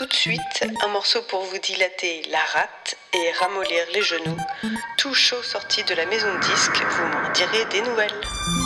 Tout de suite, un morceau pour vous dilater la rate et ramollir les genoux. Tout chaud sorti de la maison de disque, vous m'en direz des nouvelles.